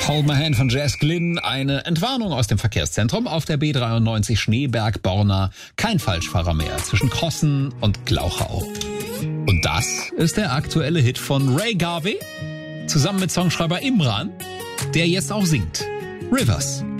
Hold My Hand von Jess Glynn, eine Entwarnung aus dem Verkehrszentrum auf der B93 Schneeberg-Borna. Kein Falschfahrer mehr zwischen Krossen und Glauchau. Und das ist der aktuelle Hit von Ray Garvey, zusammen mit Songschreiber Imran, der jetzt auch singt. Rivers.